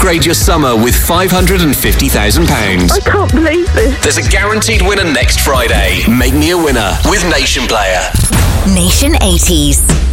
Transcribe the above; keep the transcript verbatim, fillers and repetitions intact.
upgrade your summer with five hundred fifty thousand pounds. I can't believe this. There's a guaranteed winner next Friday. Make me a winner with Nation Player. Nation eighties.